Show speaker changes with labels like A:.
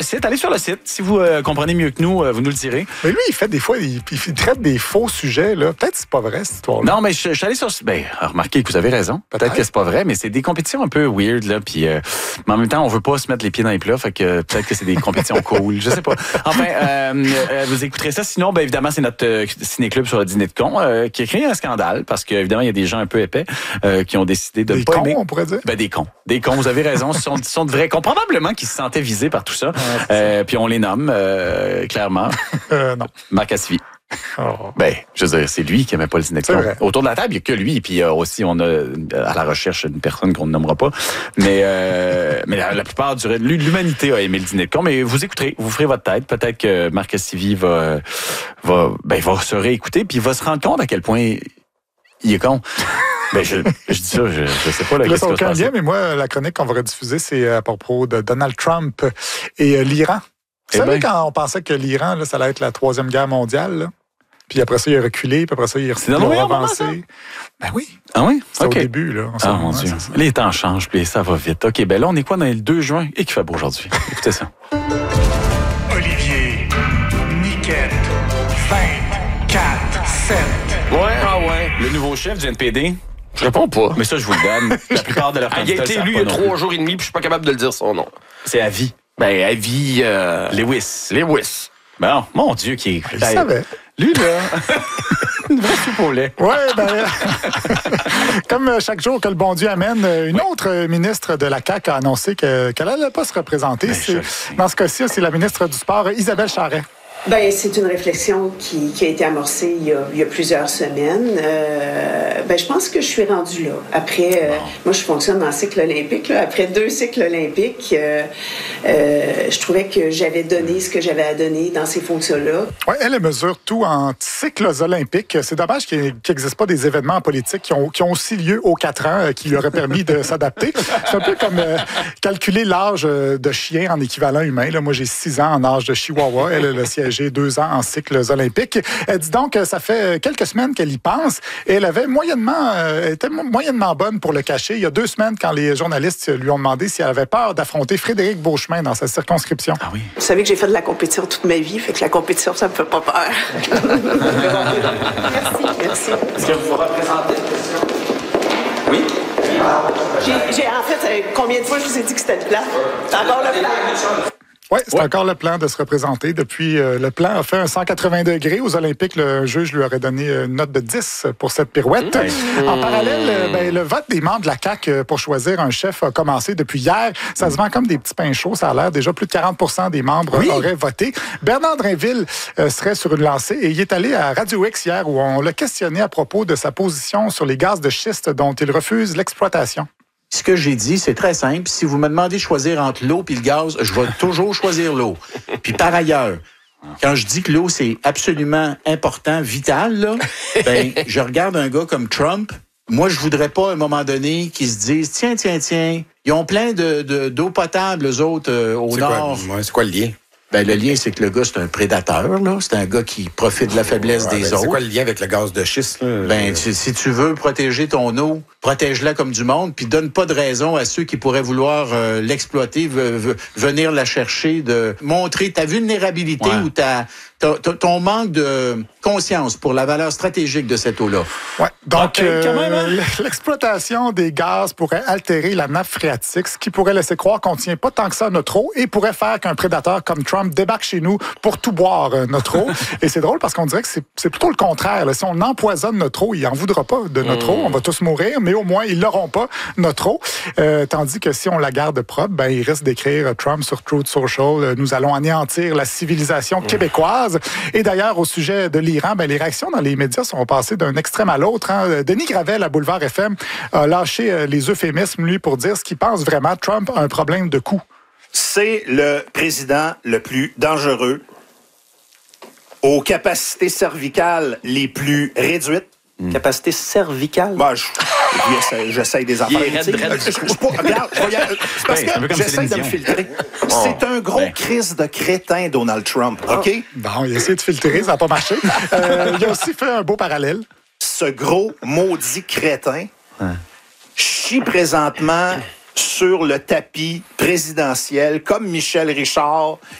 A: site. Allez sur le site. Si vous comprenez mieux que nous, vous nous le direz.
B: Mais lui, il fait des fois, il traite des faux sujets. Là. Peut-être que c'est pas vrai, cette histoire-là.
A: Non, mais je suis allé sur... Ben, remarquez que vous avez raison. Peut-être que c'est pas vrai, mais c'est des compétitions un peu weird, là. Puis, mais en même temps, on veut pas se mettre les pieds dans les plats. Fait que peut-être que c'est des compétitions cool. Je sais pas. Enfin, vous écouterez ça. Sinon, ben évidemment, c'est notre ciné-club sur le dîner de con qui a créé un scandale parce qu'évidemment, il y a des gens un peu épais qui ont décidé de
B: des
A: pas
B: cons,
A: aimer.
B: On pourrait dire.
A: Ben, des cons. Des cons, vous avez raison. Ce sont de vrais cons. Probablement qu'ils se sentaient visés par tout ça. Puis on les nomme, clairement.
B: Non.
A: Marc Cassivi.
B: Oh.
A: Ben, je veux dire, c'est lui qui aimait pas le dîner de con. Autour de la table, il n'y a que lui. Puis aussi, on a à la recherche une personne qu'on ne nommera pas. Mais la plupart de l'humanité a aimé le dîner de con. Mais vous écouterez, vous ferez votre tête. Peut-être que Marc Cassivi va se réécouter puis il va se rendre compte à quel point il est con. Ben, je dis ça, je sais pas. Là,
B: ça n'a aucun lien, mais moi, la chronique qu'on va rediffuser, c'est à propos de Donald Trump et l'Iran. Vous savez, quand on pensait que l'Iran, là, ça allait être la Troisième Guerre mondiale, là? Puis après ça, il a reculé, puis après ça, il a avancé. Ben oui.
A: Ah oui?
B: C'est au début, là.
A: Ah mon Dieu. Les temps changent, puis ça va vite. OK, ben là, on est quoi dans le 2 juin et qu'il fait beau aujourd'hui? Écoutez ça.
C: Olivier, Niquette, 24, 7.
A: Ouais. Le nouveau chef du NPD?
D: Je réponds pas.
A: Mais ça, je vous le donne. La plupart de leurs candidats.
D: Il a été élu il y a 3 jours et demi, puis je suis pas capable de le dire son nom.
A: C'est Avi.
D: Ben, Avi...
A: Lewis. Ben, mon Dieu, qui est...
B: Il savait.
A: Lui, là... Une vraie soupe au lait.
B: Oui, ben... comme chaque jour que le bon Dieu amène, une autre ministre de la CAQ a annoncé qu'elle n'allait pas se représenter. Dans ce cas-ci, c'est la ministre du Sport, Isabelle Charret.
E: Ben, c'est une réflexion qui a été amorcée il y a plusieurs semaines. Je pense que je suis rendue là. Après, moi, je fonctionne dans le cycle olympique. Là. Après 2 cycles olympiques, je trouvais que j'avais donné ce que j'avais à donner dans ces fonctions-là.
B: Oui, elle mesure tout en cycles olympiques. C'est dommage qu'il n'existe pas des événements politiques qui ont aussi lieu aux 4 ans, qui lui auraient permis de s'adapter. C'est un peu comme calculer l'âge de chien en équivalent humain. Là, moi, j'ai 6 ans en âge de chihuahua. Elle a siégé 2 ans en cycles olympiques. Elle dit donc que ça fait quelques semaines qu'elle y pense et elle était moyennement bonne pour le cacher. Il y a 2 semaines, quand les journalistes lui ont demandé si elle avait peur d'affronter Frédéric Beauchemin dans sa circonscription.
A: Ah oui.
E: Vous savez que j'ai fait de la compétition toute ma vie, fait que la compétition, ça me fait pas peur. Merci.
A: Est-ce que vous représentez? Oui.
E: En fait, combien de fois je vous ai dit que c'était le plan? C'est encore le plan?
B: Oui, c'est encore le plan de se représenter. Depuis, le plan a fait un 180 degrés. Aux Olympiques, le juge lui aurait donné une note de 10 pour cette pirouette. En parallèle, le vote des membres de la CAQ pour choisir un chef a commencé depuis hier. Ça se vend comme des petits pains chauds. Ça a l'air déjà plus de 40% des membres auraient voté. Bernard Drinville serait sur une lancée et il est allé à Radio X hier où on l'a questionné à propos de sa position sur les gaz de schiste dont il refuse l'exploitation.
F: Ce que j'ai dit, c'est très simple. Si vous me demandez de choisir entre l'eau et le gaz, je vais toujours choisir l'eau. Puis par ailleurs, quand je dis que l'eau, c'est absolument important, vital, là, ben, je regarde un gars comme Trump. Moi, je voudrais pas, à un moment donné, qu'ils se disent, tiens, ils ont plein d'eau potable, eux autres, au nord.
D: C'est quoi le lien?
F: Ben, le lien, c'est que le gars, c'est un prédateur, là. C'est un gars qui profite de la faiblesse des autres.
D: C'est quoi le lien avec le gaz de schiste, là?
F: Ben, si tu veux protéger ton eau, protège-la comme du monde, puis donne pas de raison à ceux qui pourraient vouloir l'exploiter, venir la chercher, de montrer ta vulnérabilité ou ton manque de conscience pour la valeur stratégique de cette eau-là.
B: Ouais. Donc, l'exploitation des gaz pourrait altérer la nappe phréatique, ce qui pourrait laisser croire qu'on ne tient pas tant que ça à notre eau et pourrait faire qu'un prédateur comme Trump débarque chez nous pour tout boire notre eau. Et c'est drôle parce qu'on dirait que c'est plutôt le contraire. Là. Si on empoisonne notre eau, il n'en voudra pas de notre eau. On va tous mourir, mais au moins, ils l'auront pas, notre eau. Tandis que si on la garde propre, ben, il risque d'écrire Trump sur Truth Social. Nous allons anéantir la civilisation québécoise. Et d'ailleurs, au sujet de l'Iran, ben, les réactions dans les médias sont passées d'un extrême à l'autre. Hein. Denis Gravel, à Boulevard FM, a lâché les euphémismes, lui, pour dire ce qu'il pense vraiment. Trump a un problème de coût.
G: C'est le président le plus dangereux, aux capacités cervicales les plus réduites. Capacité cervicale? Ben, j'essaie des affaires. Regarde, c'est parce que j'essaie de me filtrer. C'est un gros crise de crétin, Donald Trump, OK?
B: Bon, il a essayé de filtrer, ça n'a pas marché. Il a aussi fait un beau parallèle.
G: Ce gros maudit crétin chie présentement sur le tapis présidentiel, comme Michel Richard,